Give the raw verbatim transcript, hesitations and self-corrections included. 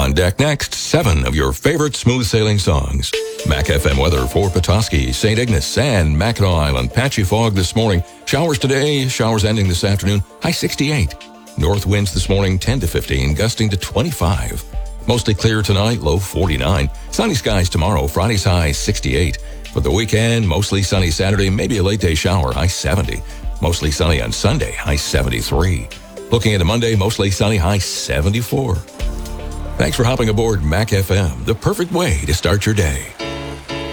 On deck next, seven of your favorite smooth sailing songs. Mac F M weather for Petoskey, Saint Ignace, and Mackinac Island. Patchy fog this morning. Showers today, showers ending this afternoon. High sixty-eight. North winds this morning ten to fifteen, gusting to twenty-five. Mostly clear tonight, low forty-nine. Sunny skies tomorrow, Friday's high sixty-eight. For the weekend, mostly sunny Saturday, maybe a late day shower, high seventy. Mostly sunny on Sunday, high seventy-three. Looking into Monday, mostly sunny, high seventy-four. Thanks for hopping aboard Mac F M, the perfect way to start your day.